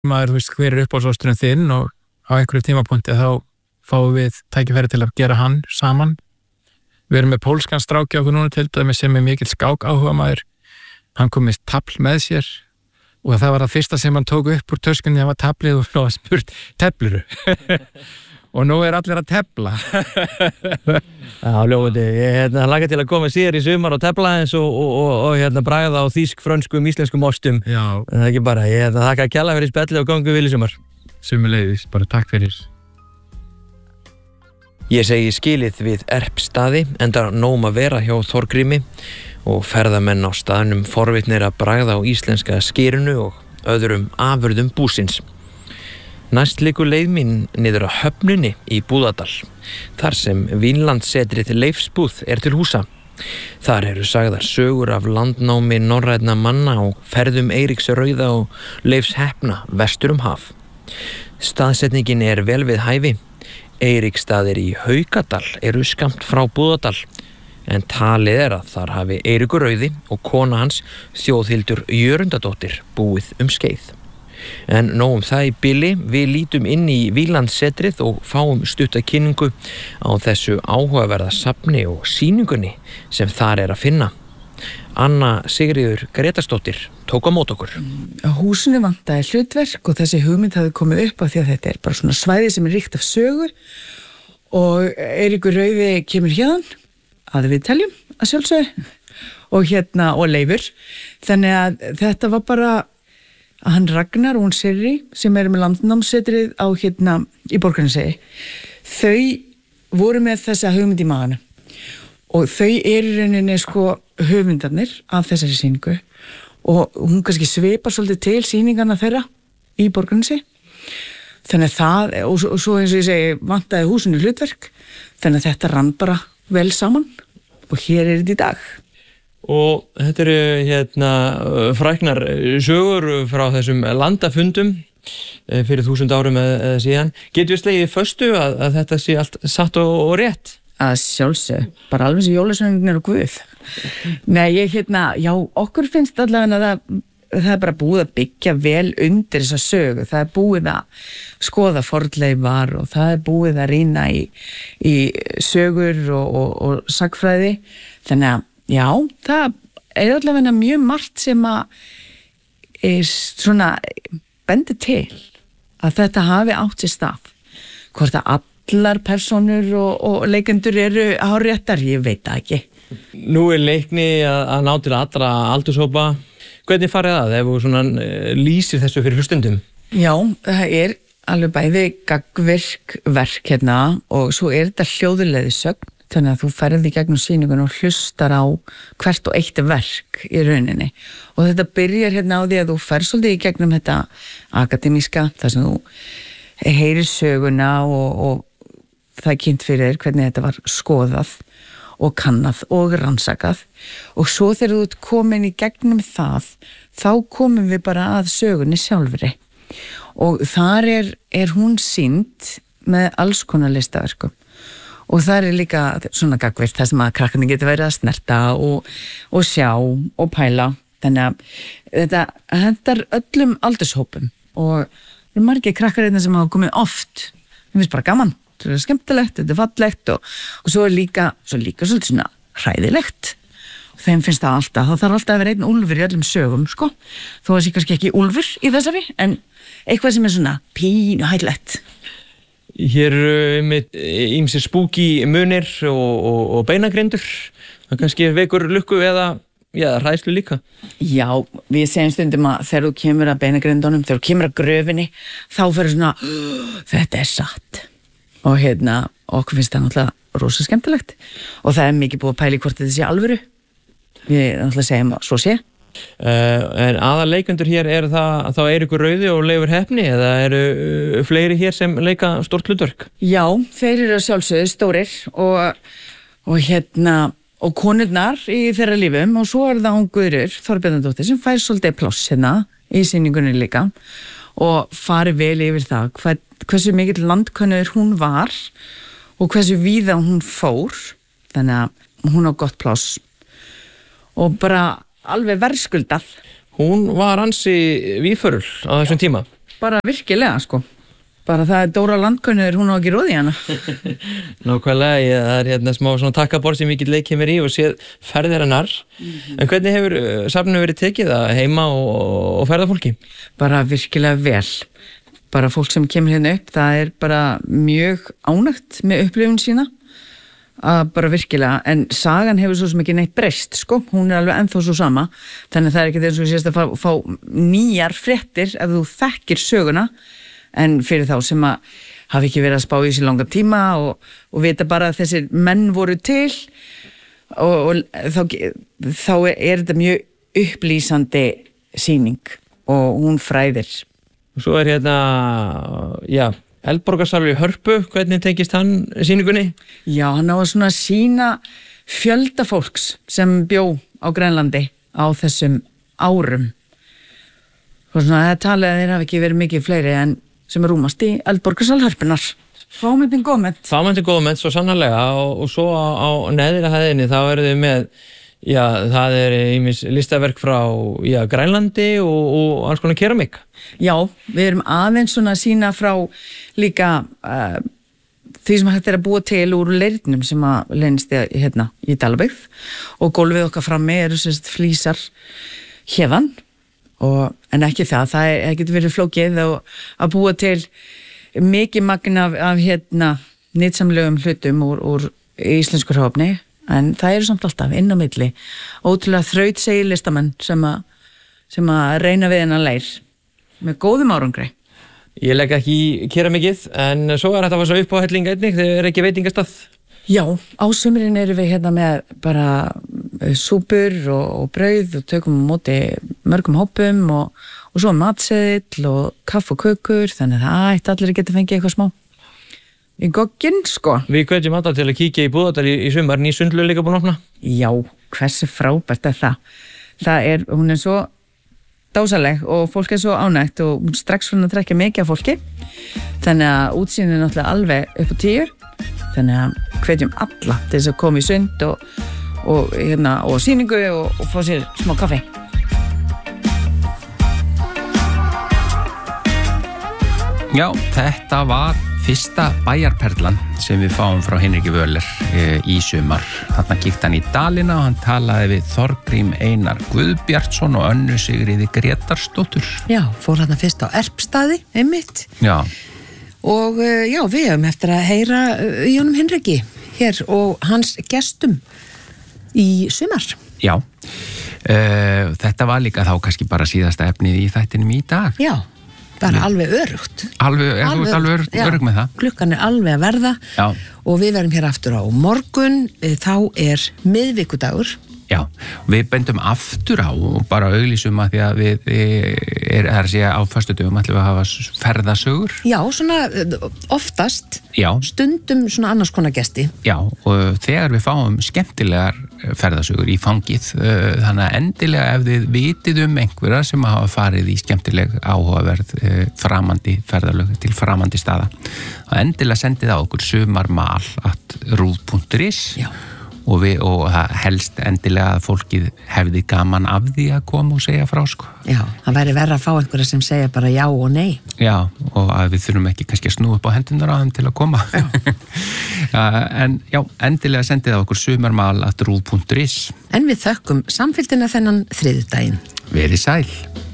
maður, hver uppáhaldsosturinn þinn og á einhverju tímapunkti þá fáum við tækifæri til að gera hann saman. Við erum með pólskan stráki okkur núna til dæmis sem mikill skák áhuga maður. Hann kom með tafl með sér og það var það fyrsta sem hann tók upp úr töskunni, það var taflið og spurt, tefluru? Og nú allir að tefla. Já, ljóðandi. Ég laka til að koma síðar í sumar og tefla eins og bragða á þýsk, frönskum, íslenskum ostum. Já. Það ekki bara. Ég þakka að kjalla fyrir spjalli og gangu vel í sumar. Sömuleiðis, bara takk fyrir. Ég segi skilið við Erpstaði, enda nóg að vera hjá Þorgrími og ferðamenn á staðnum forvitnir að bragða á íslenska skyrinu og öðrum afurðum búsins. Næst liggur leið mín niður á höfninni í Búðardal, þar sem Vínlandssetrið Leifsbúð til húsa. Þar eru sagðar sögur af landnámi norrænna manna og ferðum Eiríks rauða og Leifs heppna vestur haf. Staðsetningin vel við hæfi. Eiríksstaðir í Haukadal eru skammt frá Búðardal, en talið að þar hafi Eiríkur rauði og kona hans Þjóðhildur Jörundadóttir búið skeið. En nóg það í bili, við lítum inn í Vínlandssetrið og fáum stutta kynningu á þessu áhugaverða safni og sýningunni sem þar að finna. Anna Sigríður Gretarsdóttir tók á mót okkur. Húsinu vantaði hlutverk og þessi hugmynd hafði komið upp af því að þetta bara svona svæði sem ríkt af sögu og Eiríkur rauði kemur hérna að við teljum að sjálfsögðu og og Leifur. Þannig að þetta var bara að hann Ragnar og hún Sirri sem með landnámssetrið á í Borgarnesey. Þau voru með þessa hugmynd í maganum og þau í rauninni höfundarnir af þessari sýningu og hún kannski svipar svolítið til sýningarna þeirra í Borgarnesey. Þannig það, og svo eins og ég segi, vantaði húsinu hlutverk, þannig að þetta rann bara vel saman og hér þetta í dag. Og þetta eru fræknar sögur frá þessum landafundum fyrir 1000 árum eða síðan. Getum við slegið föstu að þetta sé allt satt og rétt? Að sjálfsög, bara alveg sem jólasveinarnir og Guð. Nei, já, okkur finnst allavega að það bara búið að byggja vel undir þessa sögu. Það búið að skoða fornleifar og það búið að rýna í sögur og sagfræði. Þannig að, já, það allavega mjög margt sem að svona bendi til að þetta hafi átt sér stað. Hvort að allar persónur og leikendur eru hárréttar, ég veit það ekki. Nú leikni að ná til allra aldurshópa. Hvernig farið það ef þú svona lýsir þessu fyrir hlustendum? Já, það alveg bæði gagnvirk verk og svo þetta hljóðuleiðisögn, þannig að þú ferð í gegnum sýningun og hlustar á hvert og eitt verk í rauninni. Og þetta byrjar á því að þú ferð svolítið í gegnum þetta akademíska, þar sem þú heyrir söguna og það kynnt fyrir þér hvernig þetta var skoðað og kannað og rannsakað og svo þegar þú ert komin í gegnum það, þá komum við bara að sögunni sjálfri og þar hún sýnd með alls konar listaverkum og það líka svona gagnvirkt það sem að krakkarnir geta verið að snerta og sjá og pæla, þannig að þetta hentar öllum aldurshópum og það eru margir krakkar sem hafa komið oft, það finnst bara gaman. Þetta skemmtilegt, þetta fallegt og svo líka svolítið svona hræðilegt og þeim finnst það alltaf, þá þarf alltaf að vera einn úlfur í öllum sögum, þó að sé kannski ekki úlfur í þessari, en eitthvað sem svona pínu hættulegt. Hér með ýmsir spooky munir og beinagrindur, það kannski vekur lukku eða hræðslu líka. Já, við segjum stundum að þegar þú kemur að beinagrindunum, þegar þú kemur að gröfinni, þá fyrir svona, þetta satt. Og okkur finnst það náttúrulega rosa skemmtilegt og það mikið búið að pæla í hvort þetta sé alvöru. Við náttúrulega segjum að svo sé. En aðaleikendur hér það þá Eiríkur rauði og Leifur heppni eða eru fleiri hér sem leika stórt hlutverk? Já, þeir eru sjálfsögðu stórir og konurnar í þeirra lífum og svo það hún Guðrur Þorbjarnardóttir sem fær svolítið pláss í sýningunni líka og fari vel yfir það hversu mikill landkönnuður hún var og hversu víða hún fór, þannig að hún á gott pláss og bara alveg verðskuldað. Hún var ansi víðförul á þessum tíma. bara virkilega sko. Bara það Dóra Landkönnuður, hún á ekki róð í hana. Nákvæmlega, það hérna smá svona takkaborð sem ég get leikið mér í og séð ferðir hennar. En hvernig hefur safninu verið tekið það heima og ferðafólki? Bara virkilega vel. Bara fólk sem kemur hérna upp, það bara mjög ánægt með upplifun sína. Bara virkilega, en sagan hefur svo sem ekki neitt breyst, sko. Hún alveg ennþá svo sama. Þannig það ekki eins og sést að fá nýjar fréttir ef þú þekkir söguna. En fyrir þá sem að hafi ekki verið að spá í sér langa tíma og vita bara að þessir menn voru til og þá þetta mjög upplýsandi sýning og hún fræðir. Og svo hérna, Eldborgarsalur í Hörpu, hvernig tengist hann sýningunni? Já, hann á að svona sýna fjölda fólks sem bjó á Grænlandi á þessum árum. Og svona það talið að þeir hafi ekki verið mikið fleiri en sem rúmast í Eldborgarsal Hörpunnar. Fámyndin góðmennt. Fámyndin góðmennt, svo sannarlega og svo á neðri hæðinni þá eru þið með, það ýmis listaverk frá Grænlandi og alls konar keramík. Já, við erum aðeins svona að sýna frá líka því sem hægt að búa til úr leirnum sem að leynist hérna í Dalabyggð og gólfið okkar frammi eru sérst flísar hérðan. En ekki það getur verið flókið að búa til mikið magn af hérna nytsamlegum hlutum úr íslensku hráefni, en það eru samt alltaf inn á milli ótrúlega þrautsegir listamenn sem að reyna við hennar leir með góðum árangri. Ég legg ekki í keramikið, en svo þetta var svo upp á hellinga einnig, þeir ekki veitingastað. Já, á sumrin erum við hérna með bara súpur og brauð og tökum á móti mörgum hópum og svo matseðill og kaff og kökur, þannig að það ætti allir að geta fengið eitthvað smá í gogginn, sko. Við hvetjum alla til að kíkja í Búðardal í sumar, ný sundlaug líka búin að opna. Já, hversu frábært það. Hún er svo dásaleg og fólk er svo ánægt og strax svona að trekkja mikið af fólki, þannig að útsýnin er náttúrulega alveg upp á 10. Þannig að hvetjum alla til þess að koma í sund og sýningu og fá sér smá kaffi. Já, þetta var fyrsta bæjarperlan sem við fáum frá Hinriki Völler í sumar. Þarna kíkti hann í dalina og hann talaði við Þorgrím Einar Guðbjartsson og Önnu Sigríði Grétarsdóttur. Já, fór þarna fyrst á Erpstaði, einmitt. Já. Og við höfum eftir að heyra í honum Hinriki hér og hans gestum í sumar. Já, þetta var líka þá kannski bara síðasta efnið í þættinum í dag. Já, bara alveg örugt. Alveg örugg með það. Klukkan er alveg að verða. Já. Og við verum hér aftur á morgun, þá er miðvikudagur. Já, við bendum aftur á og bara auglýsum að því að við að segja á föstudögum ætlum við að hafa ferðasögur. Já, svona oftast. Já. Stundum svona annars konar gesti. Já, og þegar við fáum skemmtilegar ferðasögur í fangið, þannig að endilega ef þið vitið einhverja sem hafa farið í skemmtileg áhugaverð framandi ferðalög til framandi staða, þá endilega sendið á okkur sumarmal@ruv.is. Já. Og það helst endilega að fólkið hefði gaman af því að koma og segja frá, sko. Já, það væri verra að fá einhverja sem segja bara já og nei. Já, og að við þurfum ekki kannski að snúa upp á hendunar á þeim til að koma. En já, endilega sendið á okkur sumarmal@ruv.is. En við þökkum samfylgdina þennan þriðjudaginn. Verið sæl.